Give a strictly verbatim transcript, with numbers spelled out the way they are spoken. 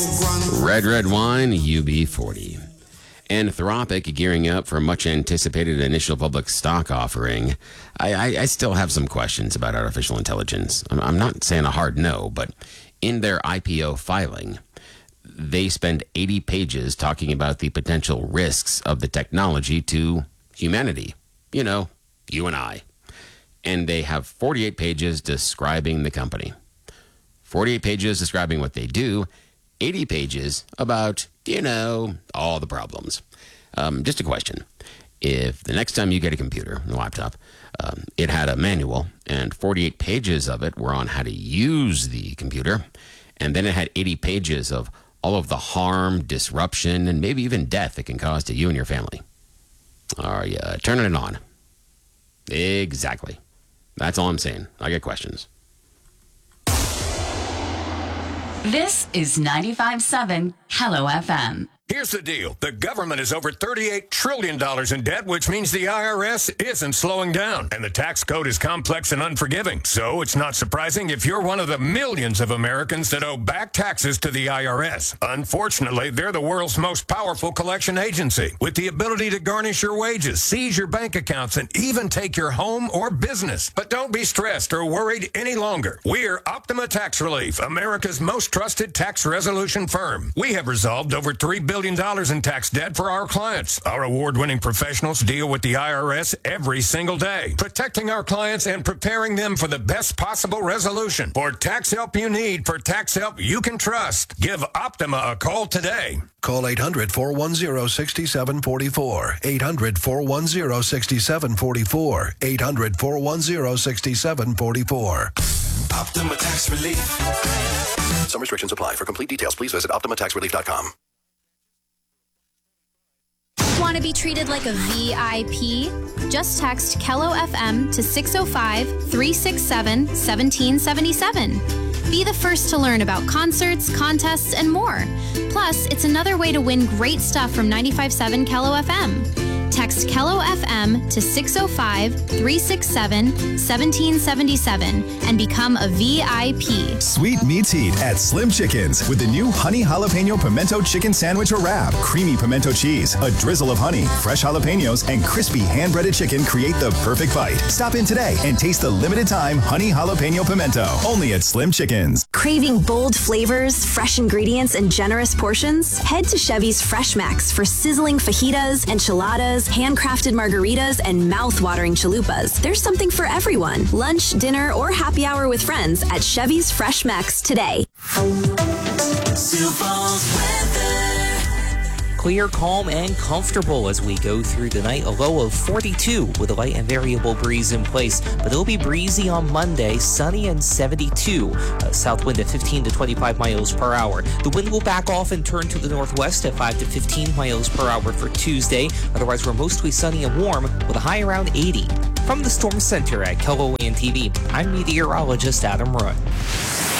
Red Red Wine, U B forty. Anthropic gearing up for a much-anticipated initial public stock offering. I, I, I still have some questions about artificial intelligence. I'm, I'm not saying a hard no, but in their I P O filing, they spend eighty pages talking about the potential risks of the technology to humanity. You know, you and I. And they have forty-eight pages describing the company. forty-eight pages describing what they do, eighty pages about, you know, all the problems. Um, just a question. If the next time you get a computer, a laptop, um, it had a manual and forty-eight pages of it were on how to use the computer, and then it had eighty pages of all of the harm, disruption, and maybe even death it can cause to you and your family, are you turning it on? Exactly. That's all I'm saying. I get questions. This is ninety-five point seven Hello F M. Here's the deal. The government is over thirty-eight trillion dollars in debt, which means the I R S isn't slowing down. And the tax code is complex and unforgiving. So it's not surprising if you're one of the millions of Americans that owe back taxes to the I R S. Unfortunately, they're the world's most powerful collection agency, with the ability to garnish your wages, seize your bank accounts, and even take your home or business. But don't be stressed or worried any longer. We're Optima Tax Relief, America's most trusted tax resolution firm. We have resolved over three billion dollars in tax debt for our clients. Our award-winning professionals deal with the I R S every single day, protecting our clients and preparing them for the best possible resolution. For tax help you need, for tax help you can trust, give Optima a call today. Call eight hundred, four one zero, six seven four four. eight hundred, four one zero, six seven four four. eight hundred, four one zero, six seven four four. Optima Tax Relief. Some restrictions apply. For complete details, please visit optima tax relief dot com. Want to be treated like a V I P? Just text Kello F M to six oh five, three six seven, one seven seven seven. Be the first to learn about concerts, contests, and more. Plus, it's another way to win great stuff from ninety-five point seven Kello F M. Text Kello F M to six oh five, three six seven, one seven seven seven and become a V I P. Sweet meets heat at Slim Chickens with the new Honey Jalapeno Pimento Chicken Sandwich or Wrap. Creamy pimento cheese, a drizzle of honey, fresh jalapenos, and crispy hand-breaded chicken create the perfect bite. Stop in today and taste the limited time Honey Jalapeno Pimento. Only at Slim Chickens. Craving bold flavors, fresh ingredients, and generous portions? Head to Chevy's Fresh Max for sizzling fajitas, enchiladas, handcrafted margaritas, and mouth-watering chalupas. There's something for everyone. Lunch, dinner, or happy hour with friends at Chevy's Fresh Max today. Clear, calm, and comfortable as we go through the night. A low of forty-two with a light and variable breeze in place, but it'll be breezy on Monday, sunny and seventy-two. A south wind at fifteen to twenty-five miles per hour. The wind will back off and turn to the northwest at five to fifteen miles per hour for Tuesday. Otherwise, we're mostly sunny and warm with a high around eighty. From the Storm Center at Kello A N T V, I'm meteorologist Adam Roy.